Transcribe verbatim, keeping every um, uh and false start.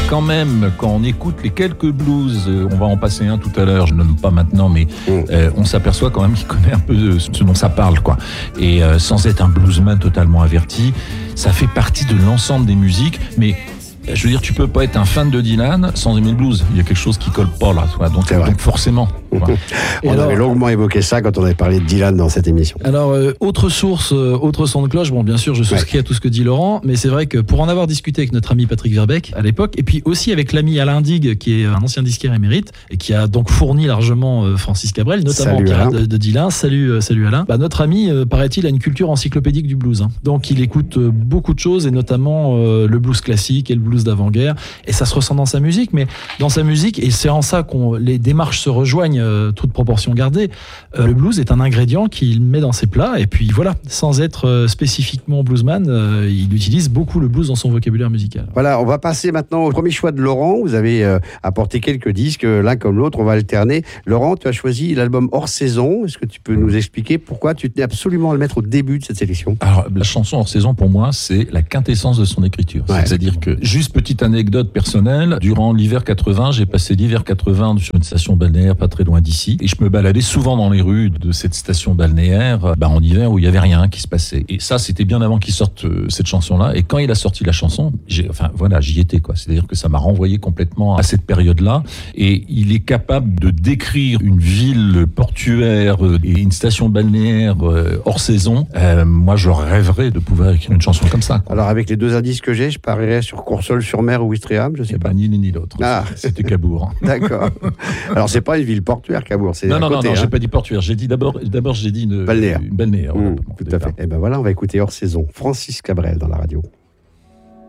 quand même, quand on écoute les quelques blues, euh, on va en passer un tout à l'heure, je ne nomme pas maintenant, mais euh, on s'aperçoit quand même qu'il connaît un peu ce dont ça parle, quoi. Et euh, sans être un bluesman totalement averti, ça fait partie de l'ensemble des musiques, mais je veux dire, tu peux pas être un fan de Dylan sans aimer le blues. Il y a quelque chose qui colle pas là, toi. Donc, donc forcément. on alors, avait longuement évoqué ça quand on avait parlé de Dylan dans cette émission. Alors, euh, autre source, euh, autre son de cloche. Bon, bien sûr, je souscris ouais. à tout ce que dit Laurent, mais c'est vrai que pour en avoir discuté avec notre ami Patrick Verbeek à l'époque, et puis aussi avec l'ami Alain Digue, qui est un ancien disquaire émérite et qui a donc fourni largement euh, Francis Cabrel, notamment Pirate de, de Dylan. Salut, euh, salut Alain. Bah, notre ami, euh, paraît-il, a une culture encyclopédique du blues. Hein. Donc, il écoute euh, beaucoup de choses et notamment euh, le blues classique et le blues d'avant-guerre. Et ça se ressent dans sa musique, mais dans sa musique, et c'est en ça que les démarches se rejoignent, euh, toute proportion gardée, euh, le blues est un ingrédient qu'il met dans ses plats, et puis voilà, sans être euh, spécifiquement bluesman, euh, il utilise beaucoup le blues dans son vocabulaire musical. Voilà, on va passer maintenant au premier choix de Laurent. Vous avez euh, apporté quelques disques, l'un comme l'autre, on va alterner. Laurent, tu as choisi l'album Hors Saison. Est-ce que tu peux nous expliquer pourquoi tu tenais absolument à le mettre au début de cette sélection ? Alors, la chanson Hors Saison, pour moi, c'est la quintessence de son écriture. Ouais, c'est-à-dire que, juste petite anecdote personnelle, durant l'hiver quatre-vingts, j'ai passé l'hiver quatre-vingts sur une station balnéaire pas très loin d'ici, et je me baladais souvent dans les rues de cette station balnéaire, bah, en hiver où il y avait rien qui se passait. Et ça, c'était bien avant qu'il sorte euh, cette chanson-là. Et quand il a sorti la chanson, j'ai, enfin voilà, j'y étais, quoi. C'est-à-dire que ça m'a renvoyé complètement à cette période-là. Et il est capable de décrire une ville portuaire euh, et une station balnéaire euh, hors saison. Euh, moi, je rêverais de pouvoir écrire une chanson comme ça, quoi. Alors, avec les deux indices que j'ai, je parierais sur Courseulles-sur-Mer ou Ouistreham, je sais eh pas. Ben, ni l'un ni l'autre. Ah. C'était Cabourg. D'accord. Alors, c'est pas une ville portuaire, Cabourg. C'est non, non, côté, non, non, hein. j'ai pas dit portuaire. J'ai dit d'abord, d'abord j'ai dit une balnéaire. Une balnéaire. Mmh, tout à fait. Et ben voilà, on va écouter Hors Saison. Francis Cabrel dans la radio.